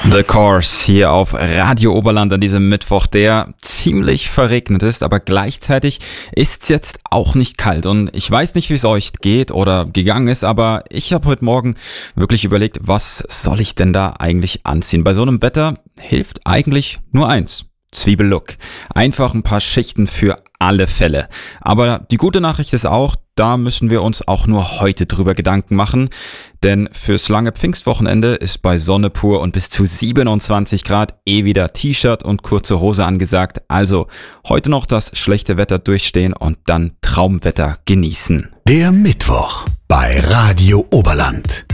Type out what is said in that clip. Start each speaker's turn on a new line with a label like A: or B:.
A: The Course hier auf Radio Oberland an diesem Mittwoch, der ziemlich verregnet ist, aber gleichzeitig ist es jetzt auch nicht kalt. Und ich weiß nicht, wie es euch geht oder gegangen ist, aber ich habe heute Morgen wirklich überlegt, was soll ich denn da eigentlich anziehen? Bei so einem Wetter hilft eigentlich nur eins: Zwiebellook. Einfach ein paar Schichten für alle Fälle. Aber die gute Nachricht ist auch, da müssen wir uns auch nur heute drüber Gedanken machen, denn fürs lange Pfingstwochenende ist bei Sonne pur und bis zu 27 Grad wieder T-Shirt und kurze Hose angesagt. Also heute noch das schlechte Wetter durchstehen und dann Traumwetter genießen.
B: Der Mittwoch bei Radio Oberland.